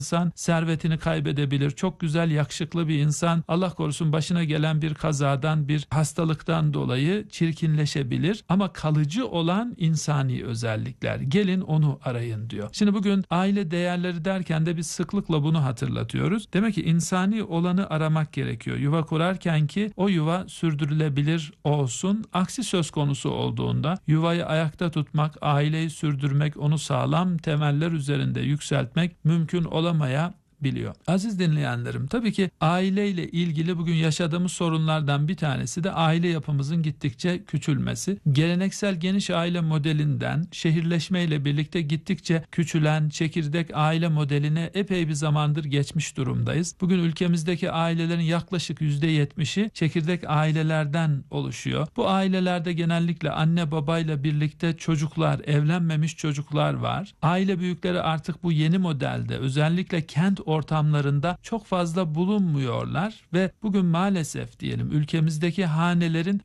insan servetini kaybedebilir. Çok güzel, yakışıklı bir insan Allah korusun başına gelen bir kazadan, bir hastalıktan dolayı çirkinleşebilir. Ama kalıcı olan insani özellikler. Gelin onu arayın diyor. Şimdi bugün aile değerleri derken de biz sıklıkla bunu hatırlatıyoruz. Demek ki insani olanı aramak gerekiyor. Yuva kurarken ki o yuva sürdürülebilir olsun. Aksi söz konusu olduğunda yuvayı ayakta tutmak, aileyi sürdürmek, onu sağlam temeller üzerinde yükseltmek mümkün olamayabiliyor. Aziz dinleyenlerim, tabii ki aileyle ilgili bugün yaşadığımız sorunlardan bir tanesi de aile yapımızın gittikçe küçülmesi. Geleneksel geniş aile modelinden şehirleşmeyle birlikte gittikçe küçülen çekirdek aile modeline epey bir zamandır geçmiş durumdayız. Bugün ülkemizdeki ailelerin yaklaşık %70'i çekirdek ailelerden oluşuyor. Bu ailelerde genellikle anne babayla birlikte çocuklar, evlenmemiş çocuklar var. Aile büyükleri artık bu yeni modelde özellikle kent ortamlarında çok fazla bulunmuyorlar ve bugün maalesef diyelim ülkemizdeki hanelerin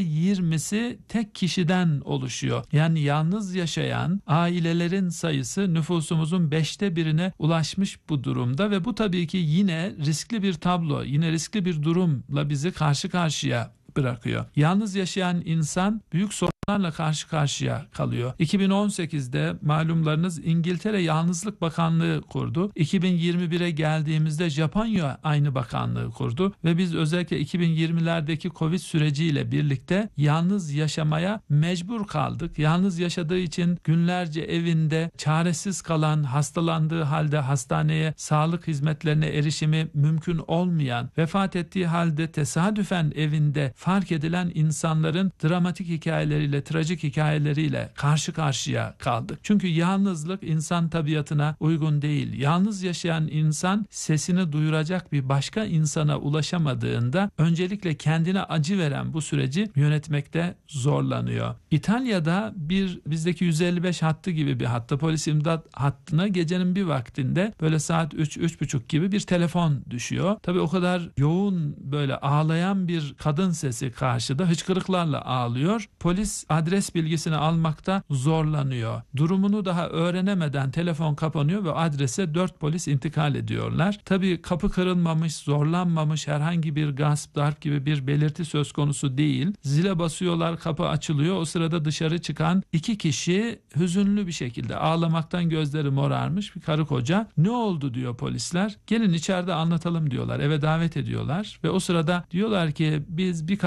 %20'si tek kişiden oluşuyor. Yani yalnız yaşayan ailelerin sayısı nüfusumuzun 1/5'ine ulaşmış bu durumda ve bu tabii ki yine riskli bir tablo, yine riskli bir durumla bizi karşı karşıya bırakıyor. Yalnız yaşayan insan büyük sorunlarla karşı karşıya kalıyor. 2018'de malumlarınız İngiltere Yalnızlık Bakanlığı kurdu. 2021'e geldiğimizde Japonya aynı bakanlığı kurdu ve biz özellikle 2020'lerdeki Covid süreciyle birlikte yalnız yaşamaya mecbur kaldık. Yalnız yaşadığı için günlerce evinde çaresiz kalan, hastalandığı halde hastaneye, sağlık hizmetlerine erişimi mümkün olmayan, vefat ettiği halde tesadüfen evinde fark edilen insanların dramatik hikayeleriyle, trajik hikayeleriyle karşı karşıya kaldık. Çünkü yalnızlık insan tabiatına uygun değil. Yalnız yaşayan insan sesini duyuracak bir başka insana ulaşamadığında öncelikle kendine acı veren bu süreci yönetmekte zorlanıyor. İtalya'da bizdeki 155 hattı gibi bir hatta, polis imdat hattına gecenin bir vaktinde böyle saat 3-3:30 gibi bir telefon düşüyor. Tabii o kadar yoğun böyle ağlayan bir kadın sesi karşıda hıçkırıklarla ağlıyor. Polis adres bilgisini almakta zorlanıyor. Durumunu daha öğrenemeden telefon kapanıyor ve adrese 4 polis intikal ediyorlar. Tabii kapı kırılmamış, zorlanmamış, herhangi bir gasp, darp gibi bir belirti söz konusu değil. Zile basıyorlar, kapı açılıyor. O sırada dışarı çıkan 2 kişi hüzünlü bir şekilde ağlamaktan gözleri morarmış bir karı koca. Ne oldu diyor polisler. Gelin içeride anlatalım diyorlar. Eve davet ediyorlar ve o sırada diyorlar ki biz bir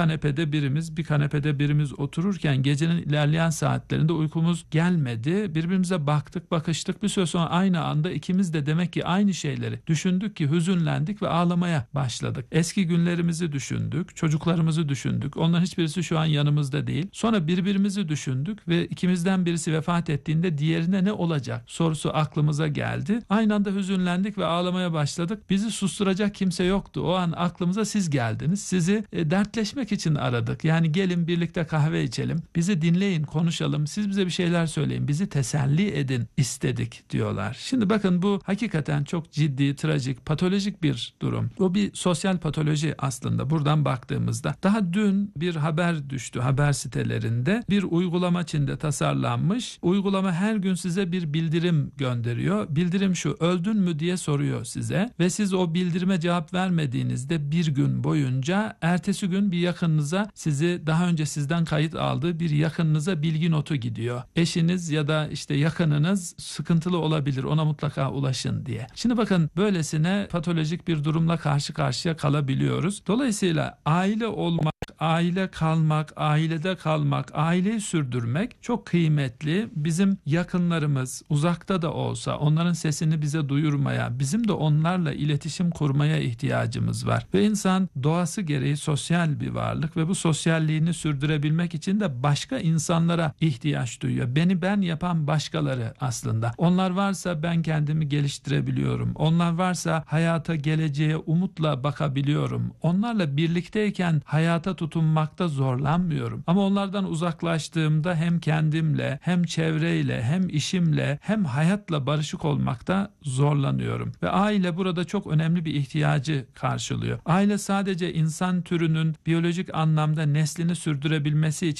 kanepede birimiz otururken gecenin ilerleyen saatlerinde uykumuz gelmedi. Birbirimize bakıştık. Bir süre sonra aynı anda ikimiz de demek ki aynı şeyleri düşündük ki hüzünlendik ve ağlamaya başladık. Eski günlerimizi düşündük, çocuklarımızı düşündük. Onların hiçbirisi şu an yanımızda değil. Sonra birbirimizi düşündük ve ikimizden birisi vefat ettiğinde diğerine ne olacak sorusu aklımıza geldi. Aynı anda hüzünlendik ve ağlamaya başladık. Bizi susturacak kimse yoktu. O an aklımıza siz geldiniz. Sizi dertleşmek için aradık. Yani gelin birlikte kahve içelim. Bizi dinleyin, konuşalım. Siz bize bir şeyler söyleyin. Bizi teselli edin istedik diyorlar. Şimdi bakın bu hakikaten çok ciddi, trajik, patolojik bir durum. Bu bir sosyal patoloji aslında buradan baktığımızda. Daha dün bir haber düştü haber sitelerinde. Bir uygulama Çin'de tasarlanmış. Uygulama her gün size bir bildirim gönderiyor. Bildirim şu: öldün mü diye soruyor size ve siz o bildirime cevap vermediğinizde bir gün boyunca ertesi gün bir yakınınıza, sizi daha önce sizden kayıt aldığı bir yakınınıza bilgi notu gidiyor. Eşiniz ya da işte yakınınız sıkıntılı olabilir, ona mutlaka ulaşın diye. Şimdi bakın böylesine patolojik bir durumla karşı karşıya kalabiliyoruz. Dolayısıyla aile olmak, aile kalmak, ailede kalmak, aileyi sürdürmek çok kıymetli. Bizim yakınlarımız uzakta da olsa onların sesini bize duyurmaya, bizim de onlarla iletişim kurmaya ihtiyacımız var. Ve insan doğası gereği sosyal bir varlık ve bu sosyalliğini sürdürebilmek için de başka insanlara ihtiyaç duyuyor. Beni ben yapan başkaları aslında. Onlar varsa ben kendimi geliştirebiliyorum. Onlar varsa hayata, geleceğe umutla bakabiliyorum. Onlarla birlikteyken hayata tutunmakta zorlanmıyorum. Ama onlardan uzaklaştığımda hem kendimle, hem çevreyle, hem işimle, hem hayatla barışık olmakta zorlanıyorum. Ve aile burada çok önemli bir ihtiyacı karşılıyor. Aile sadece insan türünün biyolojik anlamda neslini sürdürebilmesi için gerekli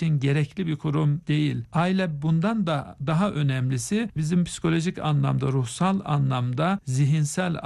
gelenekli bir kurum değil. Aile bundan da daha önemlisi bizim psikolojik anlamda, ruhsal anlamda, zihinsel